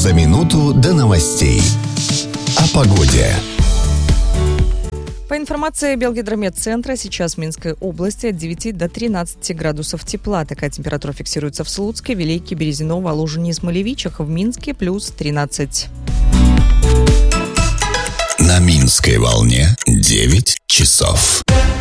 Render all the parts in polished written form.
За минуту до новостей. О погоде. По информации Белгидрометцентра, сейчас в Минской области от 9 до 13 градусов тепла. Такая температура фиксируется в Слуцке, Вилейке, Березиново, Лужине и Смолевичах. В Минске плюс 13. На Минской волне 9 часов.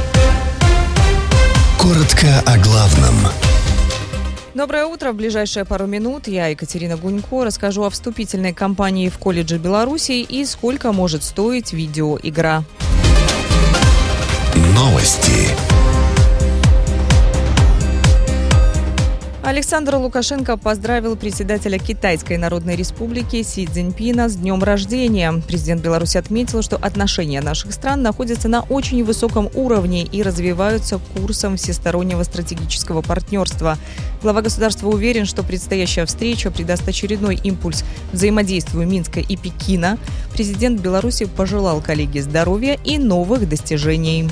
Коротко о главном. Доброе утро. В ближайшие пару минут я, Екатерина Гунько, расскажу о вступительной кампании в колледже Беларуси и сколько может стоить видеоигра. Новости. Александр Лукашенко поздравил председателя Китайской Народной Республики Си Цзиньпина с днем рождения. Президент Беларуси отметил, что отношения наших стран находятся на очень высоком уровне и развиваются курсом всестороннего стратегического партнерства. Глава государства уверен, что предстоящая встреча придаст очередной импульс взаимодействию Минска и Пекина. Президент Беларуси пожелал коллеге здоровья и новых достижений.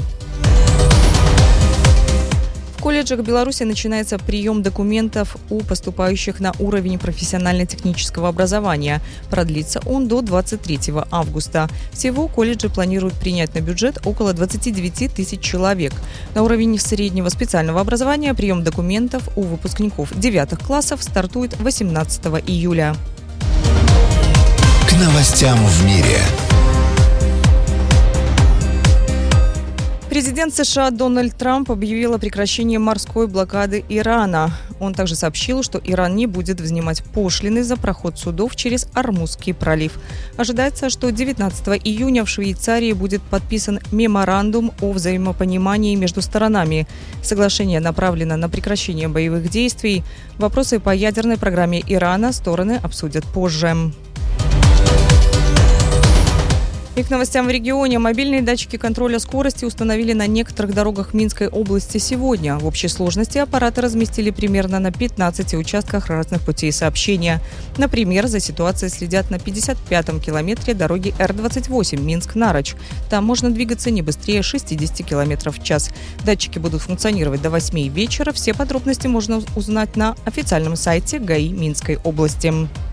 В колледжах Беларуси начинается прием документов у поступающих на уровень профессионально-технического образования. Продлится он до 23 августа. Всего колледжи планируют принять на бюджет около 29 тысяч человек. На уровень среднего специального образования прием документов у выпускников 9 классов стартует 18 июля. К новостям в мире. Президент США Дональд Трамп объявил о прекращении морской блокады Ирана. Он также сообщил, что Иран не будет взимать пошлины за проход судов через Ормузский пролив. Ожидается, что 19 июня в Швейцарии будет подписан меморандум о взаимопонимании между сторонами. Соглашение направлено на прекращение боевых действий. Вопросы по ядерной программе Ирана стороны обсудят позже. И к новостям в регионе. Мобильные датчики контроля скорости установили на некоторых дорогах Минской области сегодня. В общей сложности аппараты разместили примерно на 15 участках разных путей сообщения. Например, за ситуацией следят на 55-м километре дороги Р-28 Минск-Нарочь. Там можно двигаться не быстрее 60 км в час. Датчики будут функционировать до 8 вечера. Все подробности можно узнать на официальном сайте ГАИ Минской области.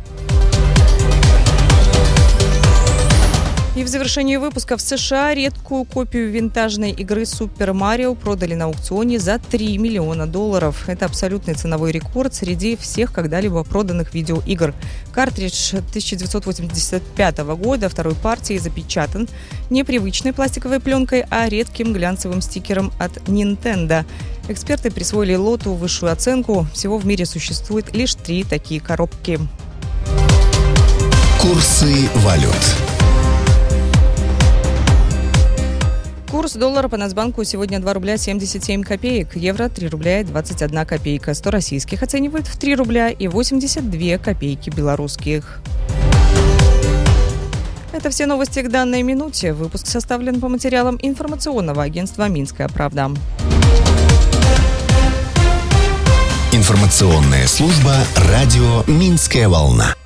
И в завершении выпуска в США редкую копию винтажной игры Super Mario продали на аукционе за $3 миллиона. Это абсолютный ценовой рекорд среди всех когда-либо проданных видеоигр. Картридж 1985 года второй партии запечатан не привычной пластиковой пленкой, а редким глянцевым стикером от Nintendo. Эксперты присвоили лоту высшую оценку. Всего в мире существует лишь 3 такие коробки. Курсы валют. Курс доллара по Нацбанку сегодня 2 рубля 77 копеек, евро 3 рубля и 21 копейка, 100 российских оценивают в 3 рубля и 82 копейки белорусских. Это все новости к данной минуте. Выпуск составлен по материалам информационного агентства «Минская правда». Информационная служба радио «Минская волна».